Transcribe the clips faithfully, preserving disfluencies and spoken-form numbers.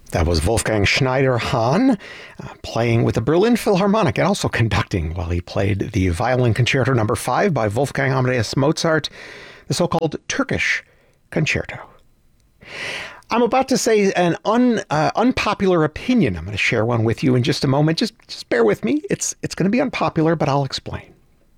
That was Wolfgang Schneider-Hahn uh, playing with the Berlin Philharmonic and also conducting while he played the Violin Concerto Number five by Wolfgang Amadeus Mozart, the so-called Turkish Concerto. I'm about to say an un, uh, unpopular opinion. I'm going to share one with you in just a moment. Just, just bear with me. It's, it's going to be unpopular, but I'll explain.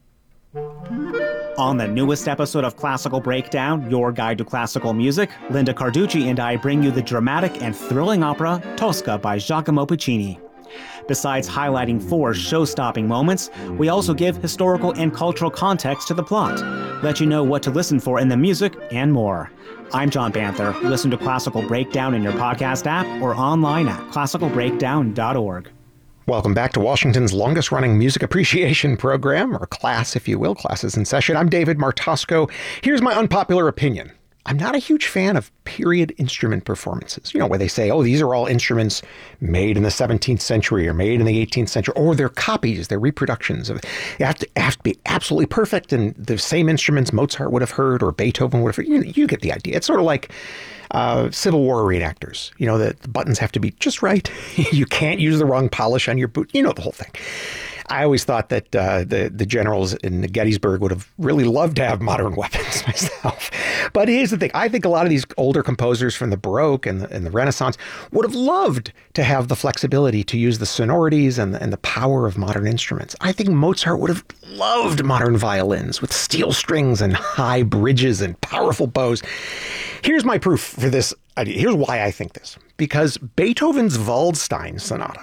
On the newest episode of Classical Breakdown, your guide to classical music, Linda Carducci and I bring you the dramatic and thrilling opera Tosca by Giacomo Puccini. Besides highlighting four show-stopping moments, we also give historical and cultural context to the plot, let you know what to listen for in the music, and more. I'm John Banther. Listen to Classical Breakdown in your podcast app or online at classical breakdown dot org. Welcome back to Washington's longest-running music appreciation program, or class, if you will. Class is in session. I'm David Martosco. Here's my unpopular opinion. I'm not a huge fan of period instrument performances, you know, where they say, oh, these are all instruments made in the seventeenth century or made in the eighteenth century, or they're copies, they're reproductions of, they have to, have to be absolutely perfect, and the same instruments Mozart would have heard or Beethoven would have heard. You, you get the idea. It's sort of like uh, Civil War reenactors. You know, the, the buttons have to be just right. You can't use the wrong polish on your boot. You know the whole thing. I always thought that uh, the, the generals in Gettysburg would have really loved to have modern weapons myself. But here's the thing. I think a lot of these older composers from the Baroque and the, and the Renaissance would have loved to have the flexibility to use the sonorities and the, and the power of modern instruments. I think Mozart would have loved modern violins with steel strings and high bridges and powerful bows. Here's my proof for this idea. Here's why I think this. Because Beethoven's Waldstein Sonata,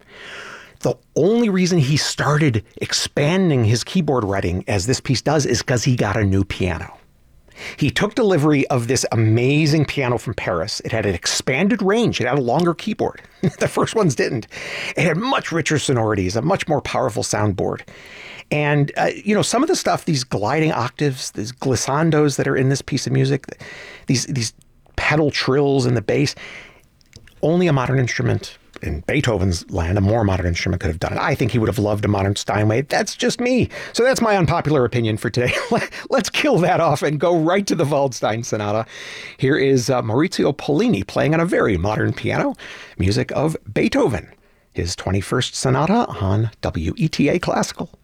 the only reason he started expanding his keyboard writing as this piece does is because he got a new piano. He took delivery of this amazing piano from Paris. It had an expanded range. It had a longer keyboard. The first ones didn't. It had much richer sonorities, a much more powerful soundboard. And, uh, you know, some of the stuff, these gliding octaves, these glissandos that are in this piece of music, these, these pedal trills in the bass, only a modern instrument in Beethoven's land, a more modern instrument could have done it. I think he would have loved a modern Steinway. That's just me. So that's my unpopular opinion for today. Let's kill that off and go right to the Waldstein Sonata. Here is uh, Maurizio Pollini playing on a very modern piano, music of Beethoven, his twenty-first sonata on W E T A Classical.